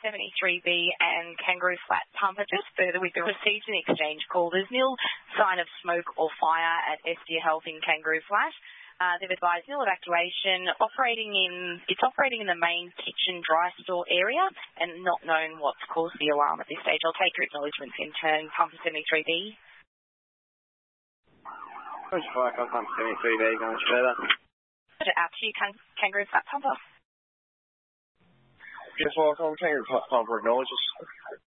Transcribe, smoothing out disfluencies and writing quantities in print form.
73B and Kangaroo Flat Pumper. Just further, we've received an exchange call. There's nil sign of smoke or fire at Estia Health in Kangaroo Flat. They've advised nil evacuation. It's operating in the main kitchen dry store area and not known what's caused the alarm at this stage. I'll take your acknowledgements in turn. Pumper 73B. Fire Pumper 73B, going further. Out to you, Kangaroo Flat Pumper. Yes, welcome. Kangaroo Flat Pumper acknowledges.